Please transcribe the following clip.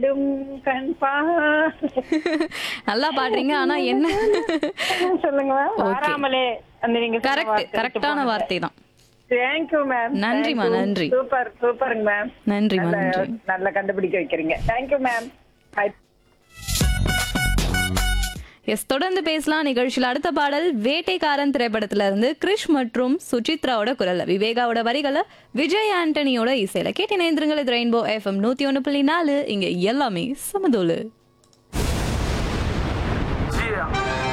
டும் கண் பா நல்லா பாடுறீங்க. ஆனா என்ன? சொல்லுங்க மேம். Okay. வாராமலே அந்த நீங்க கரெக்டான வார்த்தை தான். Thank you ma'am. நன்றிம்மா, நன்றி. சூப்பருங்க மேம். நன்றிம்மா, நன்றி. நல்லா கண்டுபிடிக்க வைக்கிறீங்க. Thank you ma'am. எஸ், தொடர்ந்து பேசலாம். நிகழ்ச்சியில் அடுத்த பாடல் வேட்டைக்காரன் திரைப்படத்துல இருந்து கிரிஷ் மற்றும் சுசித்ராவோட குரல்ல, விவேகாவோட வரிகளை விஜய் ஆண்டனியோட இசையில கேட்டு இணைந்திருங்கள். இது ரெயின்போ FM 101.4. இங்க எல்லாமே சமதோலு. Yeah.